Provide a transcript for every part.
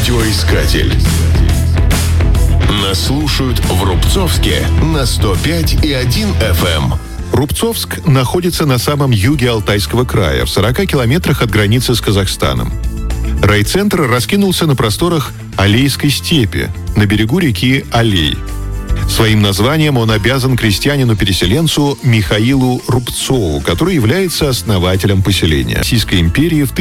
Радиоискатель. Нас слушают в Рубцовске на 105,1 FM. Рубцовск находится на самом юге Алтайского края, в 40 километрах от границы с Казахстаном. Райцентр раскинулся на просторах Алейской степи, на берегу реки Алей. Своим названием он обязан крестьянину-переселенцу Михаилу Рубцову, который является основателем поселения Российской империи в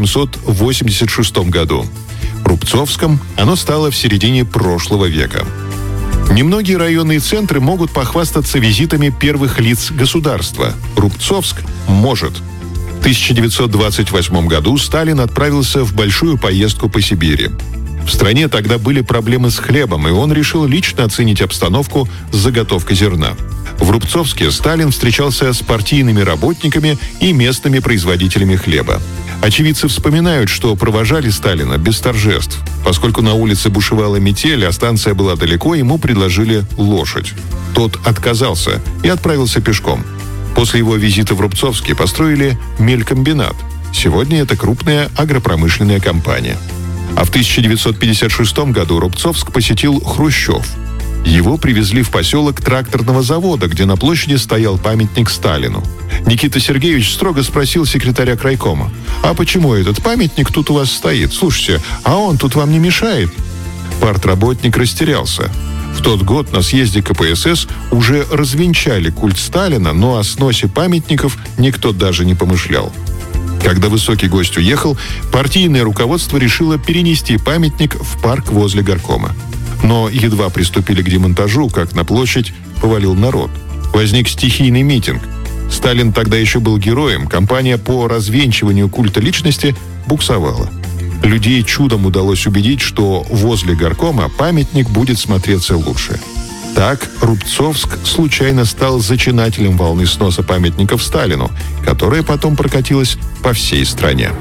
1886 году. Рубцовском оно стало в середине прошлого века. Немногие районные центры могут похвастаться визитами первых лиц государства. Рубцовск может. В 1928 году Сталин отправился в большую поездку по Сибири. В стране тогда были проблемы с хлебом, и он решил лично оценить обстановку с заготовкой зерна. В Рубцовске Сталин встречался с партийными работниками и местными производителями хлеба. Очевидцы вспоминают, что провожали Сталина без торжеств. Поскольку на улице бушевала метель, а станция была далеко, ему предложили лошадь. Тот отказался и отправился пешком. После его визита в Рубцовске построили мелькомбинат. Сегодня это крупная агропромышленная компания. А в 1956 году Рубцовск посетил Хрущев. Его привезли в поселок тракторного завода, где на площади стоял памятник Сталину. Никита Сергеевич строго спросил секретаря крайкома: «А почему этот памятник тут у вас стоит? Слушайте, а он тут вам не мешает?» Партработник растерялся. В тот год на съезде КПСС уже развенчали культ Сталина, но о сносе памятников никто даже не помышлял. Когда высокий гость уехал, партийное руководство решило перенести памятник в парк возле горкома. Но едва приступили к демонтажу, как на площадь повалил народ. Возник стихийный митинг. Сталин тогда еще был героем, кампания по развенчиванию культа личности буксовала. Людей чудом удалось убедить, что возле горкома памятник будет смотреться лучше. Так Рубцовск случайно стал зачинателем волны сноса памятников Сталину, которая потом прокатилась по всей стране.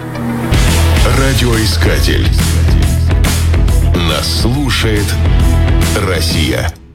Радиоискатель. Нас слушает Россия.